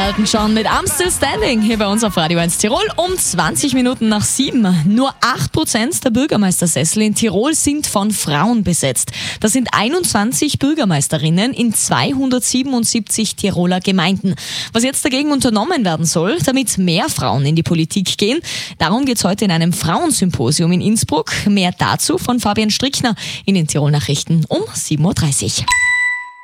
Elton John mit I'm Still Standing hier bei uns auf Radio 1 Tirol um 20 Minuten nach 7. Nur 8% der Bürgermeistersessel in Tirol sind von Frauen besetzt. Das sind 21 Bürgermeisterinnen in 277 Tiroler Gemeinden. Was jetzt dagegen unternommen werden soll, damit mehr Frauen in die Politik gehen, darum geht es heute in einem Frauensymposium in Innsbruck. Mehr dazu von Fabian Strickner in den Tirol Nachrichten um 7.30 Uhr.